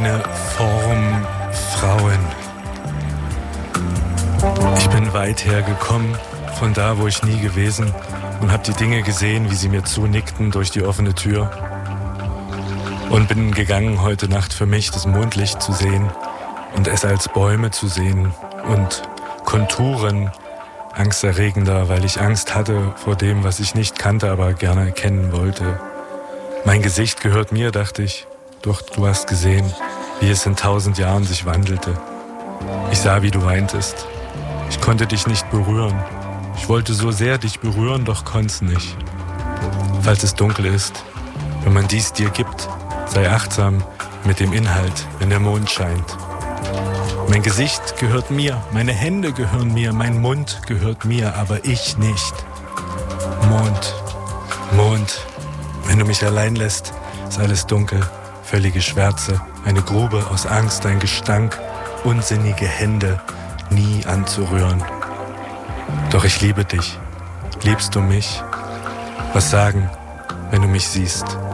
Eine Form Frauen. Ich bin weit hergekommen, von da, wo ich nie gewesen, und hab die Dinge gesehen, wie sie mir zunickten durch die offene Tür. Und bin gegangen heute Nacht für mich, das Mondlicht zu sehen und es als Bäume zu sehen und Konturen angsterregender, weil ich Angst hatte vor dem, was ich nicht kannte, aber gerne erkennen wollte. Mein Gesicht gehört mir, dachte ich, doch du hast gesehen, wie es in 1000 Jahren sich wandelte. Ich sah, wie du weintest. Ich konnte dich nicht berühren. Ich wollte so sehr dich berühren, doch konnt's nicht. Falls es dunkel ist, wenn man dies dir gibt, sei achtsam mit dem Inhalt, wenn der Mond scheint. Mein Gesicht gehört mir, meine Hände gehören mir, mein Mund gehört mir, aber ich nicht. Mond, Mond, wenn du mich allein lässt, ist alles dunkel, völlige Schwärze, eine Grube aus Angst, ein Gestank, unsinnige Hände, nie anzurühren. Doch ich liebe dich. Liebst du mich? Was sagen, wenn du mich siehst?